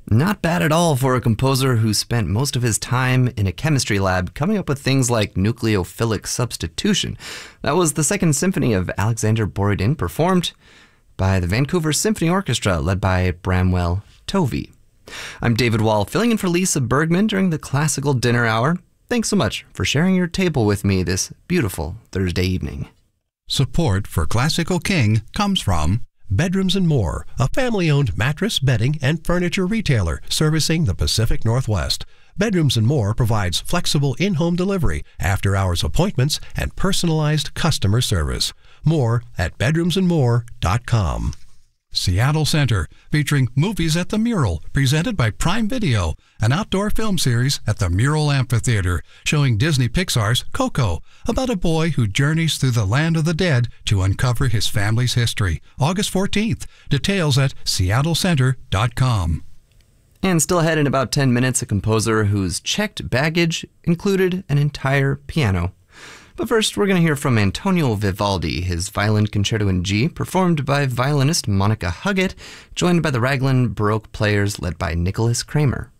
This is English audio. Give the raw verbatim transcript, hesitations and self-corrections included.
Not bad at all for a composer who spent most of his time in a chemistry lab coming up with things like nucleophilic substitution. That was the Second Symphony of Alexander Borodin, performed by the Vancouver Symphony Orchestra, led by Bramwell Tovey. I'm David Wall, filling in for Lisa Bergman during the Classical Dinner Hour. Thanks so much for sharing your table with me this beautiful Thursday evening. Support for Classical King comes from Bedrooms and More, a family-owned mattress, bedding, and furniture retailer servicing the Pacific Northwest. Bedrooms and More provides flexible in-home delivery, after-hours appointments, and personalized customer service. More at bedrooms and more dot com. Seattle Center, featuring Movies at the Mural, presented by Prime Video, an outdoor film series at the Mural Amphitheater, showing Disney Pixar's Coco, about a boy who journeys through the land of the dead to uncover his family's history. August fourteenth. Details at seattle center dot com. And still ahead in about ten minutes, a composer whose checked baggage included an entire piano. But first, we're going to hear from Antonio Vivaldi, his Violin Concerto in G, performed by violinist Monica Huggett, joined by the Raglan Baroque players led by Nicholas Kramer.